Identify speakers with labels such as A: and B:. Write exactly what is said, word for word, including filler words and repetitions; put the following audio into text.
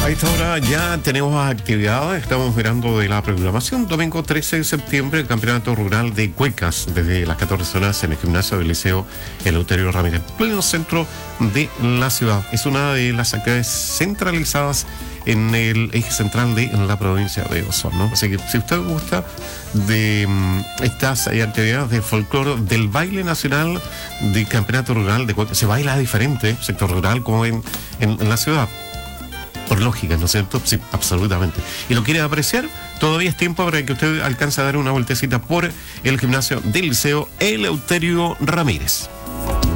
A: A esta hora ya tenemos actividades, estamos mirando de la programación. Domingo trece de septiembre, el Campeonato Rural de Cuecas, desde las catorce horas en el gimnasio del Liceo Eleuterio Ramírez, pleno centro de la ciudad. Es una de las actividades centralizadas en el eje central de la provincia de Osorno. Así que si usted gusta de um, estas eh, actividades de folclore, del baile nacional del Campeonato Rural de Cuecas, se baila diferente, sector rural, como en, en, en la ciudad. Por lógica, ¿no es cierto? Sí, absolutamente. Y lo quiere apreciar, todavía es tiempo para que usted alcance a dar una vueltecita por el gimnasio del Liceo Eleuterio Ramírez.